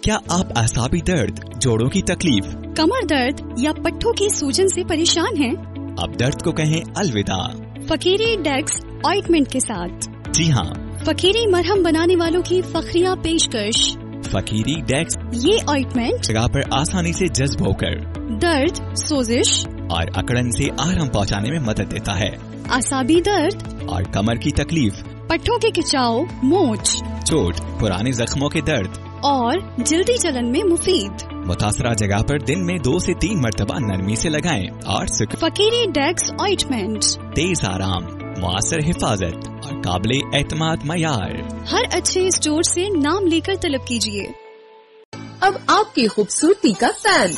क्या आप असाबी दर्द, जोड़ों की तकलीफ, कमर दर्द या पट्टों की सूजन से परेशान हैं? अब दर्द को कहें अलविदा फकीरी डेक्स ऑइंटमेंट के साथ। जी हाँ, फकीरी मरहम बनाने वालों की फखरिया पेशकश। फकीरी डेक्स ये ऑइंटमेंट जगह पर आसानी से जज्ब होकर दर्द, सोजिश और अकड़न से आराम पहुंचाने में मदद देता है। असाबी दर्द और कमर की तकलीफ, पट्टों के खिंचाव, मोच, चोट, पुराने जख्मों के दर्द और जल्दी जलन में मुफीद। मुतासरा जगह पर दिन में 2 से 3 मरतबा नरमी से लगाएं और फकीरी डेक्स ऑइंटमेंट, तेज आराम, मुआसर हिफाजत और काबिल एतमाद मयार। हर अच्छे स्टोर से नाम लेकर तलब कीजिए। अब आपकी खूबसूरती का फैन